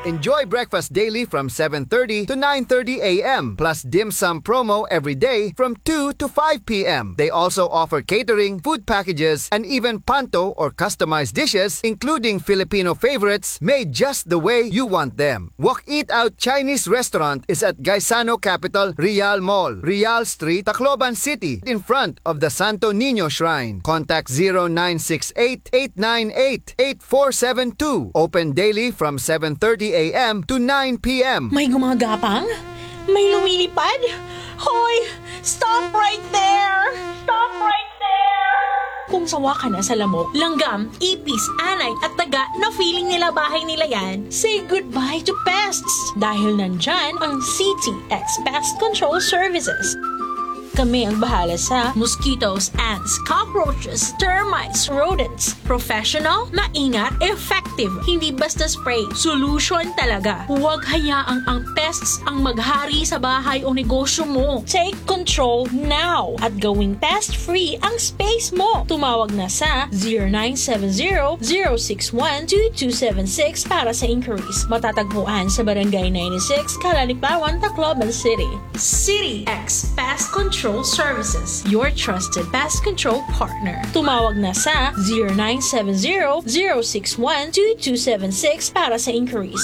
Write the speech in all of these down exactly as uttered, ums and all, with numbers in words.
Enjoy breakfast daily from seven thirty to nine thirty a m plus dim sum promo every day from two to five p m They also offer catering, food packages, and even panto or customized dishes, including Filipino favorites made just the way you want them. Wok Eat Out Chinese Restaurant is at Gaisano Capital Real Mall, Real Street, Tacloban City, in front of the Santo Niño Shrine. Contact zero nine six eight, eight nine eight, eight four seven two. Open daily from seven thirty a m to nine p m May gumagapang? May lumilipad? Hoy! Stop right there! Stop right there! Kung sawa ka na sa lamok, langgam, ipis, anay at taga na feeling nila bahay nila yan, say goodbye to pests! Dahil nandyan ang C T X Pest Control Services. Kami ang bahala sa mosquitoes, ants, cockroaches, termites, rodents. Professional, maingat, effective. Hindi basta spray. Solution talaga. Huwag hayaang ang pests ang maghari sa bahay o negosyo mo. Take control now at gawing pest-free ang space mo. Tumawag na sa zero nine seven zero, zero six one, two two seven six para sa inquiries. Matatagpuan sa Barangay ninety-six, Calalipawan, Tacloban City. City X Pest Control Services, your trusted pest control partner. Tumawag na sa zero nine seven zero, zero six one, two two seven six para sa inquiries.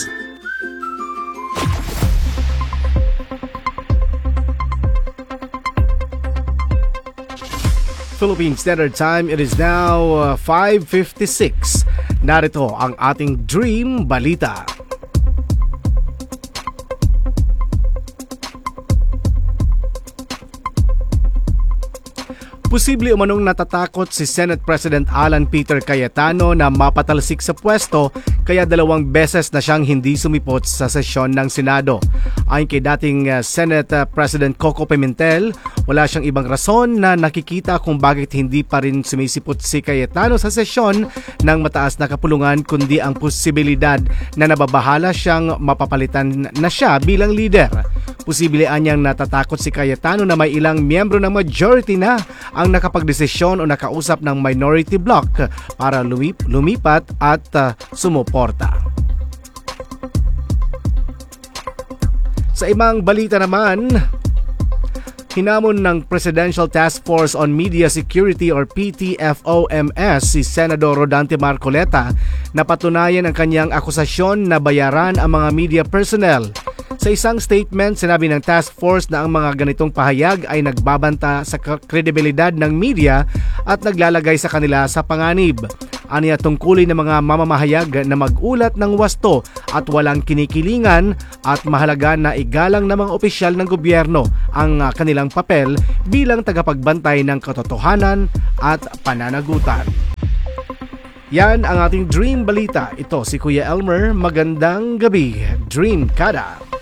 Philippine Standard Time, it is now uh, five fifty-six. Narito ang ating Dream Balita. Posible umanong natatakot si Senate President Alan Peter Cayetano na mapatalsik sa pwesto kaya dalawang beses na siyang hindi sumipot sa sesyon ng Senado. Ayon kay dating uh, Senate uh, President Coco Pimentel, wala siyang ibang rason na nakikita kung bakit hindi pa rin sumisipot si Cayetano sa sesyon ng mataas na kapulungan kundi ang posibilidad na nababahala siyang mapapalitan na siya bilang leader. Posible anyang natatakot si Cayetano na may ilang miyembro ng majority na ang nakapagdesisyon o nakausap ng minority bloc para lumip, lumipat at uh, sumuporta. Sa ibang balita naman, hinamon ng Presidential Task Force on Media Security or P T F O M S si Senador Rodante Marcoleta na patunayan ang kanyang akusasyon na bayaran ang mga media personnel. Sa isang statement, sinabi ng task force na ang mga ganitong pahayag ay nagbabanta sa kredibilidad ng media at naglalagay sa kanila sa panganib. Aniya tungkulin ng mga mamamahayag na mag-ulat ng wasto at walang kinikilingan at mahalaga na igalang ng mga opisyal ng gobyerno ang kanilang papel bilang tagapagbantay ng katotohanan at pananagutan. Yan ang ating Dream Balita. Ito si Kuya Elmer. Magandang gabi, Dream Kada.